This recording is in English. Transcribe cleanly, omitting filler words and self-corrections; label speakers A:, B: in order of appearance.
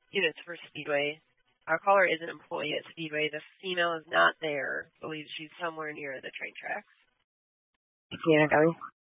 A: units for Speedway. Our caller is an employee at Speedway. The female is not there. Believes she's somewhere near the train tracks.
B: Sienna Gummy.